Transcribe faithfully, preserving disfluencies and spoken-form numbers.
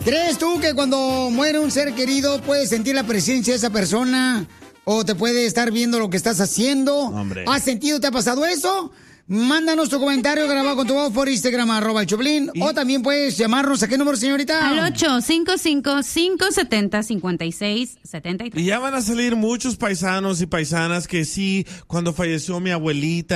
¿Crees tú que cuando muere un ser querido puedes sentir la presencia de esa persona? ¿O te puede estar viendo lo que estás haciendo? Hombre. ¿Has sentido, te ha pasado eso? Mándanos tu comentario grabado con tu voz por Instagram, arroba el Choplin. O también puedes llamarnos. ¿A qué número, señorita? Al ocho cinco cinco, cinco siete cero, cinco seis siete tres. Y ya van a salir muchos paisanos y paisanas que sí, cuando falleció mi abuelita,